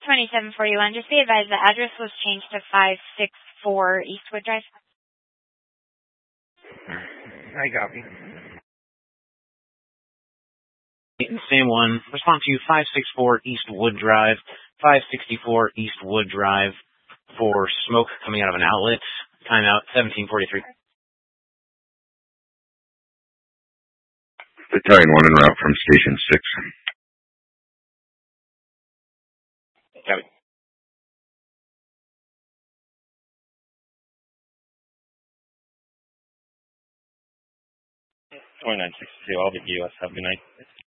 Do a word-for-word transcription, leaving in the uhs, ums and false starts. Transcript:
twenty-seven forty-one. Just be advised the address was changed to five sixty-four Eastwood Drive. I copy. Same one. Respond to five sixty-four Eastwood Drive, five sixty-four Eastwood Drive for smoke coming out of an outlet. Timeout seventeen forty-three. Battalion one en route from Station six. Copy. twenty-nine sixty-two, I'll be U S. Have a good night.